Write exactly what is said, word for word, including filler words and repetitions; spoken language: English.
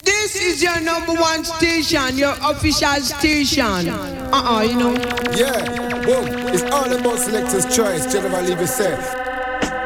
This is your number one station, your official station. Uh-uh, you know. Yeah, boom. It's all about selector's choice, generally we say.